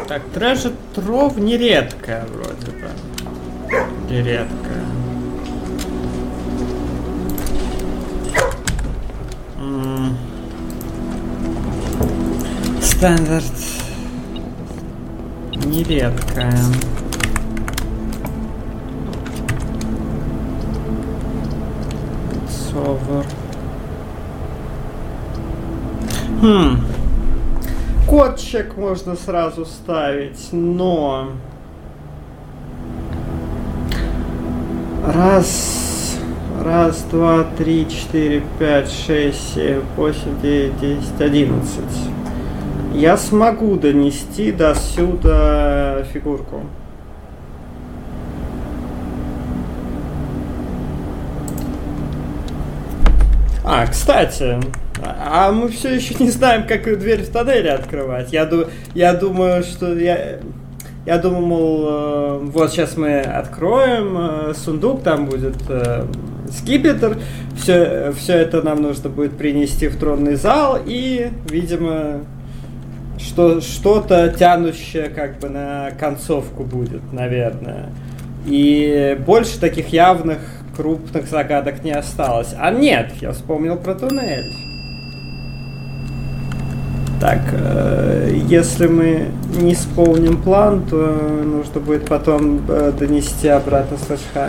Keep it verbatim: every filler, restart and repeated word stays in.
Так, Treasure Trove нередкая вроде бы. Нередкая. М-м. Стандарт. Нередкая. Совер. Хм. Кодчик можно сразу ставить, но... Раз, раз, два, три, четыре, пять, шесть, семь, восемь, девять, десять, одиннадцать. Я смогу донести до сюда фигурку. А, кстати, а мы все еще не знаем, как дверь в тоннеле открывать. Я, ду- я думаю, что я... Я думаю, мол, э, вот сейчас мы откроем э, сундук, там будет э, скипетр, все, все это нам нужно будет принести в тронный зал, и, видимо, что, что-то тянущее как бы на концовку будет, наверное. И больше таких явных крупных загадок не осталось. А нет, я вспомнил про туннель. Так, э, если мы не исполним план, то нужно будет потом э, донести обратно слэшхаммер.